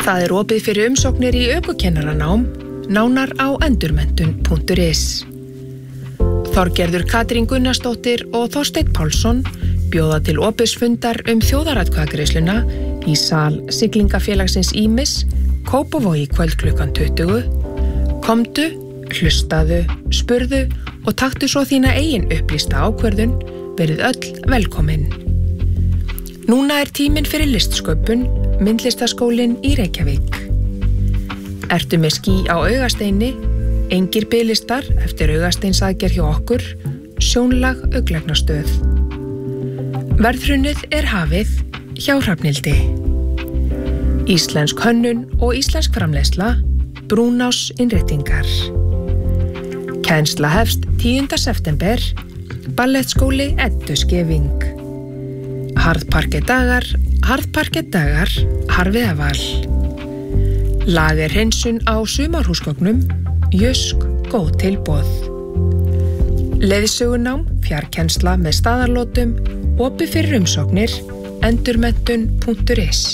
Það opið fyrir umsóknir í ökukennaranám, nánar á endurmenntun.is. Þorgerður Katrín Gunnarsdóttir og Þorsteinn Pálsson bjóða til opinfundar þjóðaratkvæðagreiðsluna í sal Siglingafélagsins Ýmis, Kópavogi kvöld klukkan 20. Komdu, hlustaðu, spurðu og taktu svo þína eigin upplýsta ákvörðun, verið öll velkomin. Núna tíminn fyrir listsköpun, myndlistaskólinn í Reykjavík. Ertu með ský á augasteini, engir biðlistar eftir augasteinsaðgerð hjá okkur, sjónlag augnlæknastöð. Verðhrunnið hafið hjá Hrafnhildi. Íslensk hönnun og íslensk framleiðsla, Brúnás innréttingar. Kennsla hefst 10. september, ballettskóli Eddu Skeving. Harðparkettdagar, Harfiðaval. Lagerhreinsun á sumarhúsgögnum, Jysk góð tilboð. Leiðsögunám, fjarkennsla með staðarlótum, opið fyrir umsóknir, endurmenntun.is.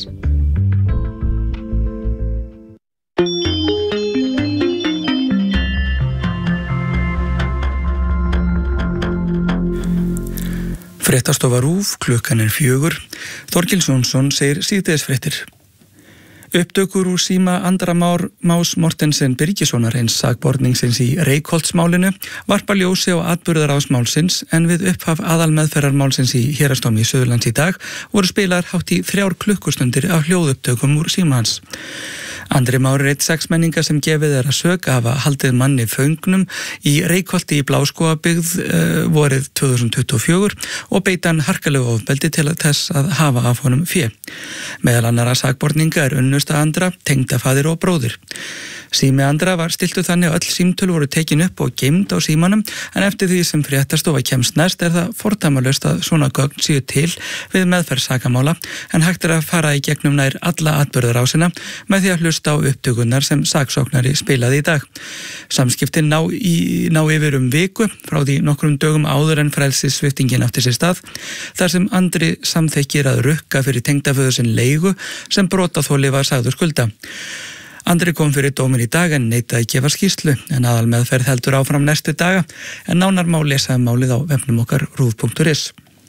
Fréttastofa RÚV, klukkan 4. Þorkels Jónsson segir síðdegisfréttir. Upptökur úr síma Andra Más Mortensen Birgissonar eins sakborningsins í Reykholtsmálinu varpa ljósi á atburðarás málsins en við upphaf aðalmeðferðarmálsins í Héraðsdómi í Suðurlands í dag voru spilaðar hátt í 3 klukkustundir af hljóðupptökum úr síma hans. Andri Már einn 6 menninga sem gefið að sök hafa haldið manni föngnum í Reykholti í Bláskógabyggð vorið 2024 og beita hann harkalegu ofbeldi til þess að hafa af honum fé. Meðal annarra sakborninga unnusta Andra, tengdafaðir og bróðir. Sími Andra var stiltu þannig að öll símtöl voru tekin upp og geymd á símanum en eftir því sem fréttastofa kemst næst það fordæmalaust að svona gögn séu til við meðferð sakamála en hægt að fara í gegnum nær alla atburðarásina með því að hlusta á upptökunar sem saksóknari spilaði í dag. Samskiptin ná yfir viku frá því nokkrum dögum áður en frelsissviptingin átti sér stað þar sem Andri samþykkir að rukka fyrir tengdaföður sinn leigu sem brotaþoli var sagður skulda. Andri kom fyrir dómin í dag en neitaði að gefa skýrslu en aðalmeðferð heldur áfram næstu daga en nánar má lesa málið á vefnum okkar ruv.is.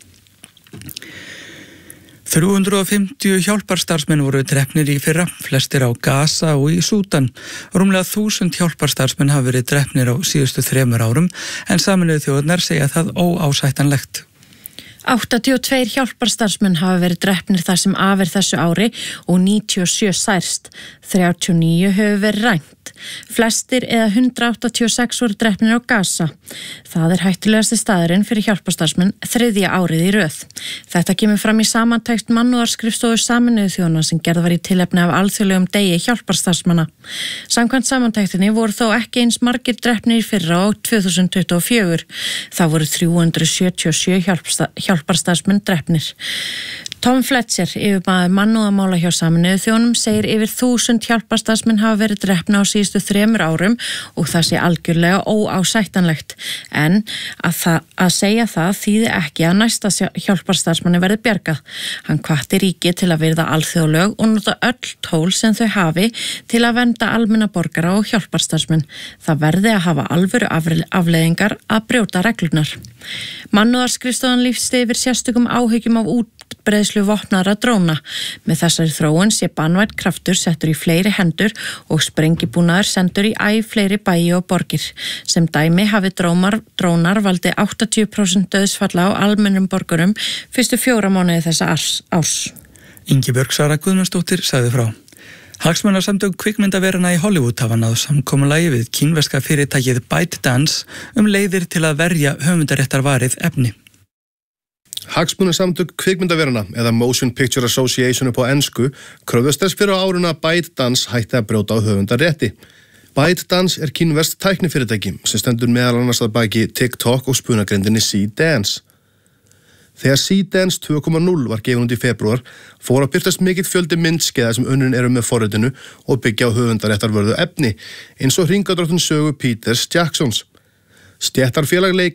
350 hjálparstarfsmenn voru drepnir í fyrra, flestir á Gaza og í Súdan. Rúmlega 1000 hjálparstarfsmenn hafa verið drepnir á síðustu 3 árum en Sameinuðu þjóðirnar segja það óásættanlegt. 82 hjálparstarfsmenn hafa verið drepnir þar sem af þessu ári og 97 særst. 39 hefur verið rænt. Flestir eða 186 voru drepnir á Gaza. Það hættulegasti staðurinn fyrir hjálparstarfsmenn 3. árið í röð. Þetta kemur fram í samantekt mannúðarskrifstofu Sameinuðu þjóðanna sem gerð var í tilefni af alþjóðlegum degi hjálparstarfsmanna. Samkvæmt samantektinni voru þó ekki eins margir drepnir í fyrra á 2024. Það voru 377 hjálparstarfsmenn drepnir. Tom Fletcher, yfirmaður mannúðamála hjá Sameinuðu þjóðunum, segir yfir 1000 hjálparstarfsmenn hafa verið drepna á síðustu 3 árum og það sé algjörlega óásættanlegt. En að segja það þýði ekki að næsta hjálparstarfsmanni verði bjargað. Hann hvatti ríki til að virða alþjóðalög og nota öll tól sem þau hafi til að vernda almenna borgara og hjálparstarfsmenn. Það verði að hafa alvöru afleiðingar að brjóta reglurnar. Mannúðarskrifstofan lýsti yfir sérstökum áhyggjum af útbreiðslu vopnaðra dróna. Með þessari þróun sé banvænn kraftur settur í fleiri hendur og sprengibúnaður sendur í fleiri bæi og borgir. Sem dæmi hafi drónar valdi 80% dauðsfalla á almennum borgurum fyrstu 4 mánuði þessa árs. Ingibjörg Sara Guðmundsdóttir sagði frá. Hagsmunasamtök kvikmyndaverana í Hollywood hafa náð samkomulagi við kínverska fyrirtækið ByteDance leiðir til að verja höfundaréttarvarið efni. Hagsmunasamtök kvikmyndaverana eða Motion Picture Association upp á ensku kröfðust þess fyrir á áruna að ByteDance hætti að brjóta á höfundarétti. ByteDance kínverskt tæknifyrirtæki sem stendur meðal annars að baki TikTok og spunagrindinni C-Dance. Þegar C-Dance 2.0 var gefin út í febrúar fór að birtast mikill fjöldi myndskeiða sem unnin eru með forritinu og byggja á höfundaréttarvörðu efni eins og hringadróttinn sögu Peters Jacksons. Stéttarfélag